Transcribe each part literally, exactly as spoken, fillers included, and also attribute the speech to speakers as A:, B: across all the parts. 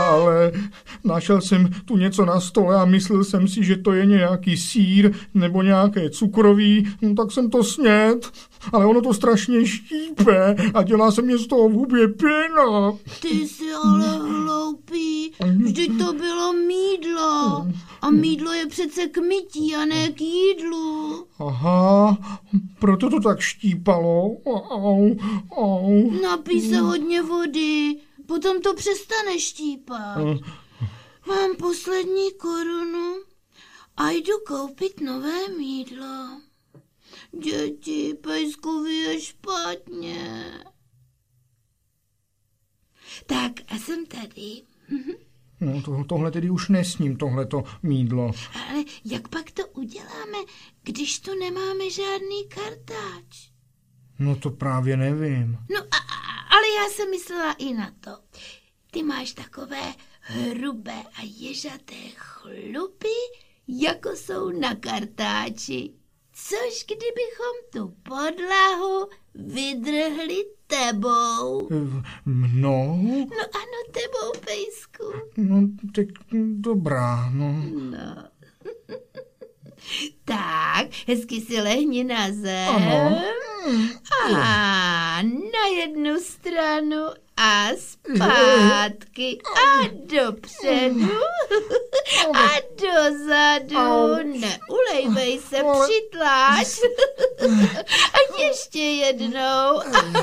A: ale našel jsem tu něco na stole a myslel jsem si, že to je nějaký sýr nebo nějaké cukroví, no, tak jsem to sněd, ale ono to strašně štípe a dělá se mě z toho v hubě pěna.
B: Ty jsi ale hloupý, vždyť to bylo mýdlo a mýdlo je přece k mytí a ne k jídlu.
A: Aha, proto to tak štípalo. Au, au.
B: Napij se hodně vody, potom to přestane štípat. Mám poslední korunu a jdu koupit nové mýdlo. Děti, Pejskovi je špatně. Tak a jsem tady.
A: No to, tohle tedy už nesním, tohleto mýdlo.
B: Ale jak pak to uděláme, když tu nemáme žádný kartáč?
A: No to právě nevím.
B: No a, ale já jsem myslela i na to. Ty máš takové hrubé a ježaté chlupy, jako jsou na kartáči. Což kdybychom tu podlahu vydrhli tebou?
A: Mnou?
B: No ano, tebou, Pejsku.
A: No teď dobrá, no.
B: No. Tak, hezky si lehni na zem.
A: Ano.
B: A na jednu stranu a zpátky a dopředu a dozadu. Neulejvej se, přitláč. A ještě jednou.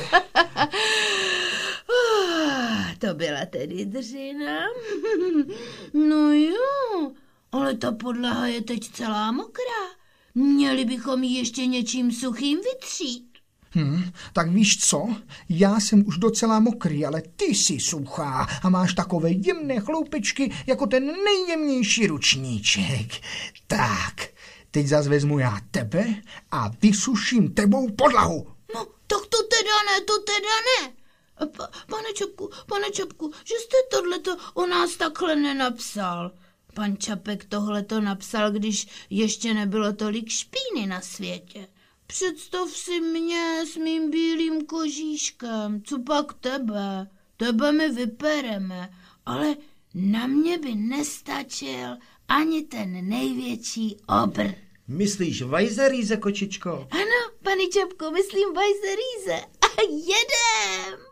B: To byla tedy dřina. No jo, ale ta podlaha je teď celá mokrá. Měli bychom ji ještě něčím suchým vytřít.
A: Hmm, tak víš co? Já jsem už docela mokrý, ale ty jsi suchá a máš takové jemné chloupečky jako ten nejjemnější ručníček. Tak, teď zas vezmu já tebe a vysuším tebou podlahu.
B: No, tak to teda ne, to teda ne. Pa, pane Čapku, pane Čapku, že jste tohleto o nás takhle nenapsal. Pan Čapek tohleto napsal, když ještě nebylo tolik špíny na světě. Představ si mě s mým bílým kožíškem, co pak tebe? Tebe my vypereme, ale na mě by nestačil ani ten největší obr.
C: Myslíš vajzerýze, kočičko?
B: Ano, pane Čapko, myslím vajzerýze. A jedem!